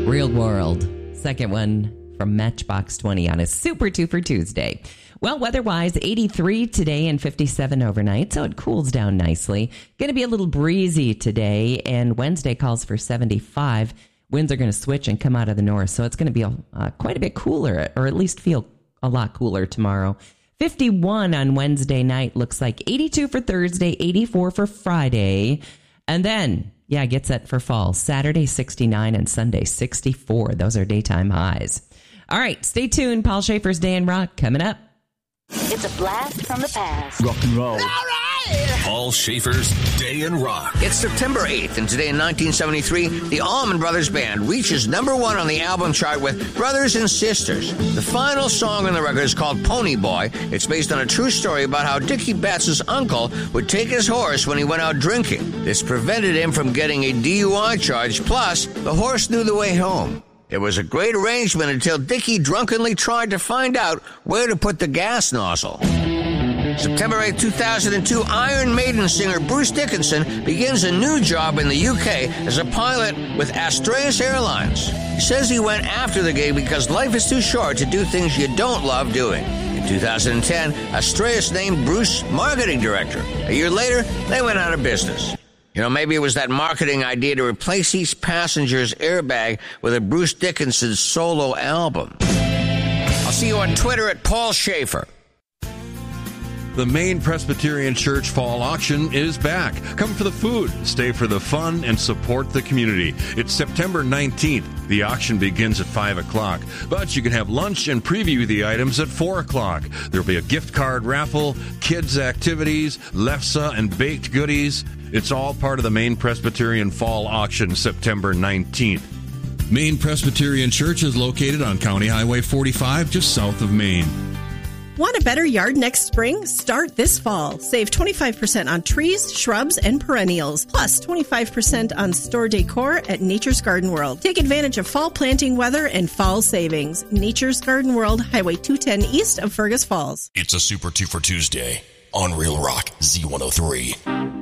Real World. Second one from Matchbox 20 on a Super 2 for Tuesday. Well, weather-wise, 83 today and 57 overnight, so it cools down nicely. Going to be a little breezy today, and Wednesday calls for 75. Winds are going to switch and come out of the north, so it's going to be quite a bit cooler, or at least feel a lot cooler tomorrow. 51 on Wednesday night, looks like 82 for Thursday, 84 for Friday, and then... yeah, get set for fall. Saturday, 69, and Sunday, 64. Those are daytime highs. All right, stay tuned. Paul Schaefer's Day in Rock coming up. It's a blast from the past. Rock and roll. All right! Paul Schaefer's Day in Rock. It's September 8th, and today in 1973, the Allman Brothers Band reaches number one on the album chart with Brothers and Sisters. The final song on the record is called Pony Boy. It's based on a true story about how Dickie Betts' uncle would take his horse when he went out drinking. This prevented him from getting a DUI charge, plus the horse knew the way home. It was a great arrangement until Dickie drunkenly tried to find out where to put the gas nozzle. September 8, 2002, Iron Maiden singer Bruce Dickinson begins a new job in the UK as a pilot with Astraeus Airlines. He says he went after the gig because life is too short to do things you don't love doing. In 2010, Astraeus named Bruce marketing director. A year later, they went out of business. You know, maybe it was that marketing idea to replace each passenger's airbag with a Bruce Dickinson solo album. I'll see you on Twitter at Paul Schaefer. The Maine Presbyterian Church Fall Auction is back. Come for the food, stay for the fun, and support the community. It's September 19th. The auction begins at 5 o'clock, but you can have lunch and preview the items at 4 o'clock. There'll be a gift card raffle, kids' activities, lefse, and baked goodies. It's all part of the Maine Presbyterian Fall Auction, September 19th. Maine Presbyterian Church is located on County Highway 45, just south of Maine. Want a better yard next spring? Start this fall. Save 25% on trees, shrubs, and perennials, plus 25% on store decor at Nature's Garden World. Take advantage of fall planting weather and fall savings. Nature's Garden World, Highway 210 east of Fergus Falls. It's a Super 2 for Tuesday on Real Rock Z103.